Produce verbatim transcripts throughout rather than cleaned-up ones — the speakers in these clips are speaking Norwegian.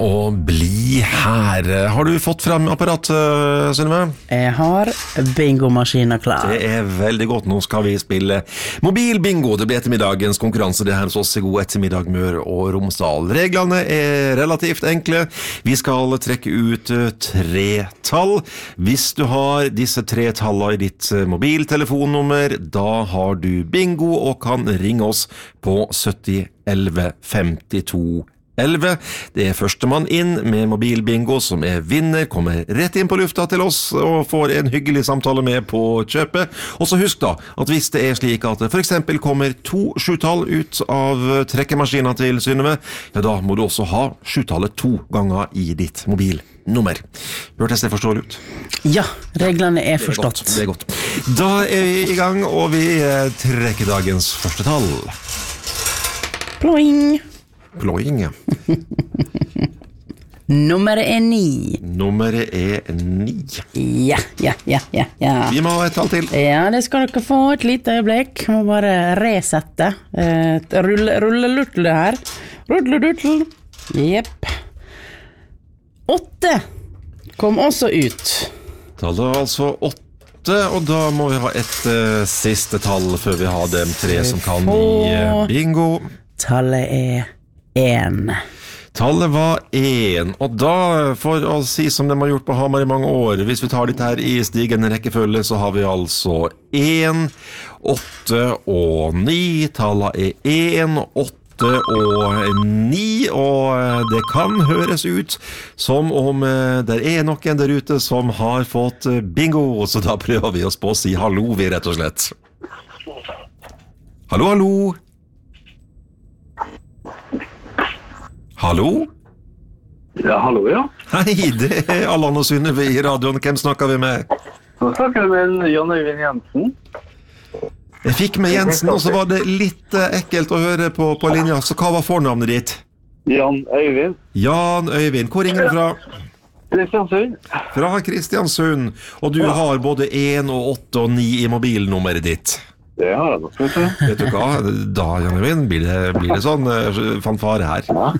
å bli her. Har du fått frem apparat, Synnøve? Jeg har bingomaskiner klar. Det er veldig godt. Nå skal vi spille mobilbingo. Det blir ettermiddagens konkurranse. Det her hos oss er god ettermiddag, Møre og Romsdal. Reglene er relativt enkle. Vi skal trekke ut tre tall. Hvis du har disse tre tallene i ditt mobiltelefonnummer, da har du bingo og kan ringe oss på sytti elleve femtito elleve. Det er førstemann inn med mobilbingo som er vinner, kommer rett inn på lufta til oss og får en hyggelig samtale med på kjøpet. Og så husk da, at hvis det er slik at det for eksempel kommer to sjutall ut av trekkemaskinen til Synnøve, ja da må du også ha sjutallet to ganger i ditt mobilnummer. Hørtes det forståelig ut? Ja, reglene er forstått. Det er godt, det er godt. Da er vi i gang, og vi trekker dagens første tall. Ploing! Ploing, ja. Nummeret er ni. Nummeret er ni. Ja, ja, ja, ja, ja. Vi må ha et tall til. Ja, det skal dere få et lite øyeblikk. Må bare resette. Et rulle, rulleluttel her. Rulleluttel. Jepp. Åtte kom også ut. Tallet er altså åtte, og da må vi ha et uh, siste tall før vi har dem tre som kan gi uh, bingo. Tallet er en. Tallet var en, og da, for å si som de har gjort på Hamar i mange år, hvis vi tar litt her i stigende rekkefølge, så har vi altså en, åtte og ni. Tallet er en, åtte og ni, og det kan høres ut som om det er noen der ute som har fått bingo, så da prøver vi oss på å si hallo, vi rett og slett. Hallo, hallo. Hallo? Ja, hallo, ja. Hei, det er Allan og Synnøve i radioen. Hvem snakker vi med? Nå snakker vi med Jan Øyvind Jensen. Jeg fikk med Jensen, og så var det litt ekkelt å høre på, på linja. Så hva var fornavnet ditt? Jan Øyvind. Jan Øyvind. Hvor ringer du fra? Kristiansund. Fra Kristiansund. Og du har både en og åtte og ni i mobilnummeret ditt. Det har jeg nok, vet du. Vet du hva? Da, Jan Øyvind, blir det, blir det sånn uh, fanfare her. Ja.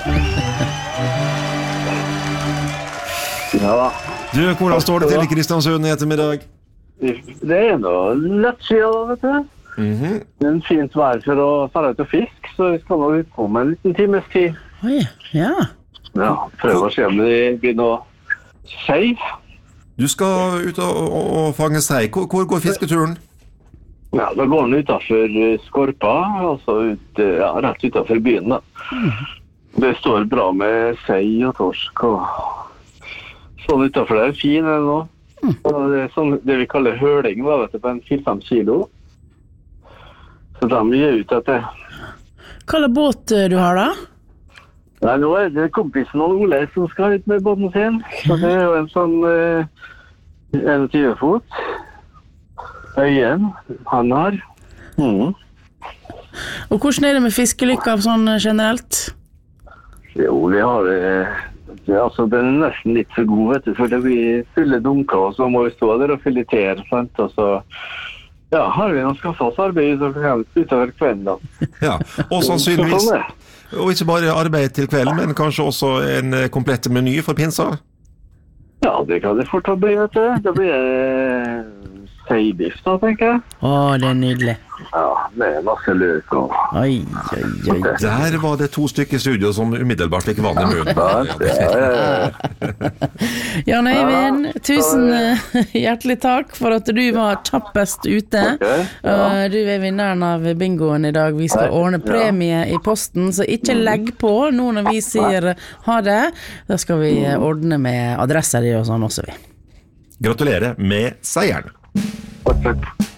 Ja. Du, hvordan står det til i Kristiansund i ettermiddag? Det er noe lett siden da, vet du. Mm-hmm. Det er en fint vær for å fære ut og fisk, så vi skal nå ut på med en liten times tid. Oi, ja. Ja, prøve å se om det blir noe sei. Du skal ut og, og, og fange sei. Hvor, hvor går fisketuren? Ja, da går den utenfor Skorpa, altså ut, ja, rett utenfor byen da. Mm. Det står bra med sei og torsk og sånn utenfor der. Fin er det nå. Mm. Det er sånn, det vi kaller høling, da, vet du, på en fire fem kilo. Så da må vi gjøre ut etter. Hva er båt du har da? Nei, nå er det kompisen og Ole som skal ut med båten sin. Så det er jo en sånn eh, tjueen fot. Øyen, han har. Mm. Og hvordan er det med fiskelykker sånn generelt? Jo, vi har eh, det. Altså, den er nesten litt for god, vet du, for det blir fulle dunker, og så må vi stå der og filetere, sant? Og så, ja, har vi noen skaffasarbeid utover kvelden, da. Ja, og sannsynligvis, og ikke bare arbeid til kvelden, men kanskje også en komplett meny for pinsa? Ja, det kan det fort bli, vet du. Det blir eh, seibiff da, tenker jeg. Åh, det er nydelig. Ja, med masse løk og... Oi, oi, oi. Der var det to stykker i studio som umiddelbart fikk vann i munnen. Ja, ja, ja. Jan Øyvind, tusen hjertelig takk for at du var kjappest ute. Okay, ja. Du er vinneren av bingoen i dag. Vi skal ordne premie i posten, så ikke legg på nå når vi sier ha det. Da skal vi ordne med adresser og sånn også vi. Gratulerer med seieren. Takk, takk.